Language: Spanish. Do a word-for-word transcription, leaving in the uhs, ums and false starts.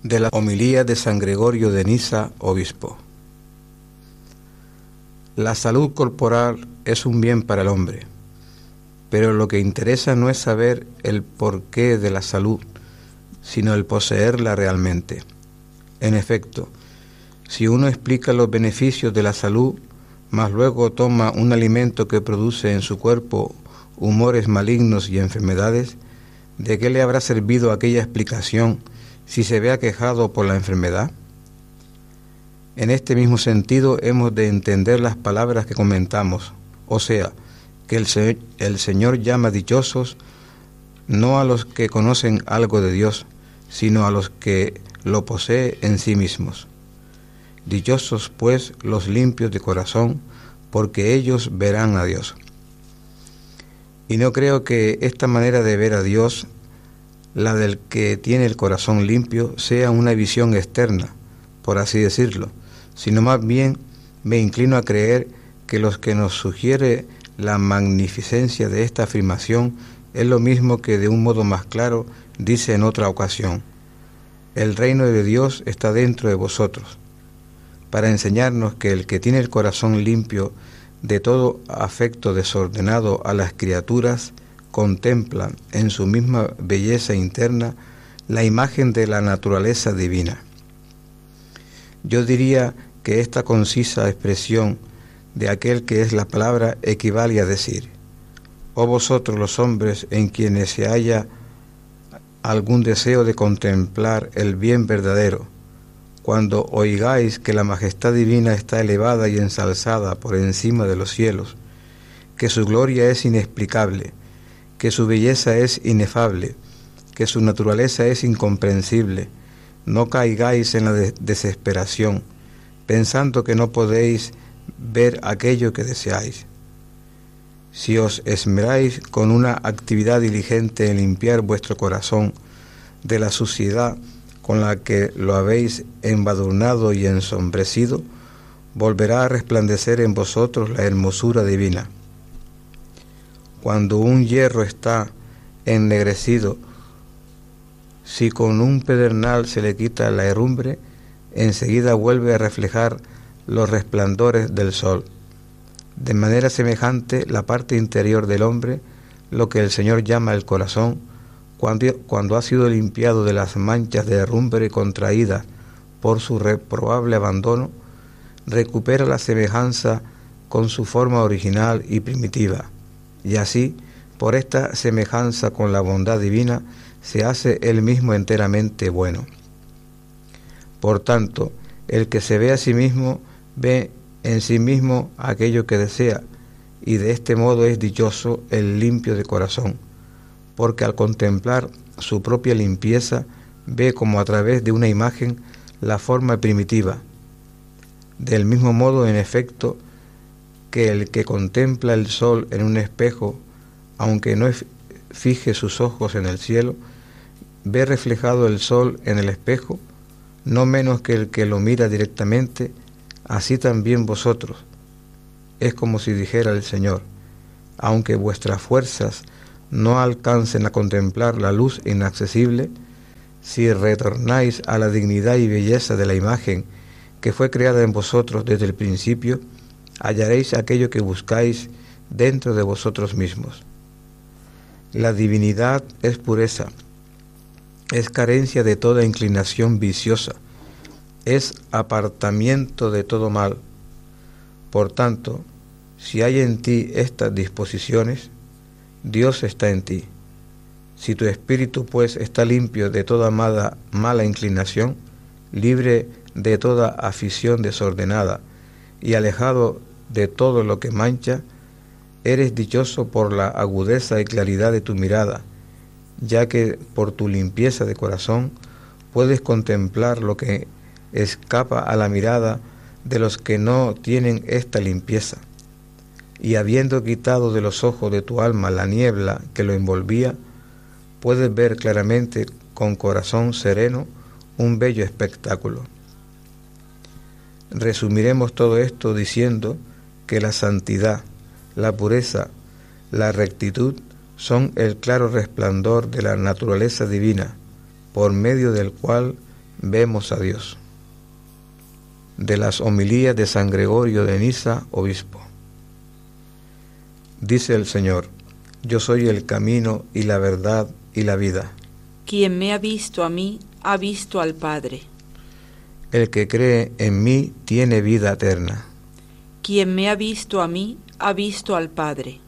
de la homilía de San Gregorio de Niza, obispo. La salud corporal es un bien para el hombre, pero lo que interesa no es saber el porqué de la salud, sino el poseerla realmente. En efecto, si uno explica los beneficios de la salud, mas luego toma un alimento que produce en su cuerpo humores malignos y enfermedades, ¿de qué le habrá servido aquella explicación si se ve aquejado por la enfermedad? En este mismo sentido hemos de entender las palabras que comentamos, o sea, que el, se- el Señor llama dichosos no a los que conocen algo de Dios, sino a los que lo poseen en sí mismos. Dichosos, pues, los limpios de corazón, porque ellos verán a Dios. Y no creo que esta manera de ver a Dios, la del que tiene el corazón limpio, sea una visión externa, por así decirlo, sino más bien me inclino a creer que lo que nos sugiere la magnificencia de esta afirmación es lo mismo que de un modo más claro dice en otra ocasión: el reino de Dios está dentro de vosotros, para enseñarnos que el que tiene el corazón limpio de todo afecto desordenado a las criaturas contempla en su misma belleza interna la imagen de la naturaleza divina. Yo diría que esta concisa expresión de aquel que es la palabra equivale a decir: oh vosotros los hombres en quienes se halla algún deseo de contemplar el bien verdadero, cuando oigáis que la majestad divina está elevada y ensalzada por encima de los cielos, que su gloria es inexplicable, que su belleza es inefable, que su naturaleza es incomprensible, no caigáis en la de- desesperación, pensando que no podéis ver aquello que deseáis. Si os esmeráis con una actividad diligente en limpiar vuestro corazón de la suciedad con la que lo habéis embadurnado y ensombrecido, volverá a resplandecer en vosotros la hermosura divina. Cuando un hierro está ennegrecido, si con un pedernal se le quita la herrumbre, enseguida vuelve a reflejar los resplandores del sol. De manera semejante, la parte interior del hombre, lo que el Señor llama el corazón, cuando, cuando ha sido limpiado de las manchas de herrumbre contraídas por su reprobable abandono, recupera la semejanza con su forma original y primitiva, y así, por esta semejanza con la bondad divina, se hace él mismo enteramente bueno. Por tanto, el que se ve a sí mismo, ve en sí mismo aquello que desea, y de este modo es dichoso el limpio de corazón, porque al contemplar su propia limpieza, ve como a través de una imagen la forma primitiva. Del mismo modo, en efecto, que el que contempla el sol en un espejo, aunque no fije sus ojos en el cielo, ve reflejado el sol en el espejo, no menos que el que lo mira directamente, así también vosotros. Es como si dijera el Señor: aunque vuestras fuerzas no alcancen a contemplar la luz inaccesible, si retornáis a la dignidad y belleza de la imagen que fue creada en vosotros desde el principio, hallaréis aquello que buscáis dentro de vosotros mismos. La divinidad es pureza, es carencia de toda inclinación viciosa, es apartamiento de todo mal. Por tanto, si hay en ti estas disposiciones, Dios está en ti. Si tu espíritu, pues, está limpio de toda mala, mala inclinación, libre de toda afición desordenada y alejado de todo lo que mancha, eres dichoso por la agudeza y claridad de tu mirada, ya que por tu limpieza de corazón puedes contemplar lo que escapa a la mirada de los que no tienen esta limpieza. Y habiendo quitado de los ojos de tu alma la niebla que lo envolvía, puedes ver claramente con corazón sereno un bello espectáculo. Resumiremos todo esto diciendo que la santidad, la pureza, la rectitud son el claro resplandor de la naturaleza divina, por medio del cual vemos a Dios. De las homilías de San Gregorio de Niza, obispo. Dice el Señor: yo soy el camino y la verdad y la vida. Quien me ha visto a mí, ha visto al Padre. El que cree en mí tiene vida eterna. Quien me ha visto a mí, ha visto al Padre.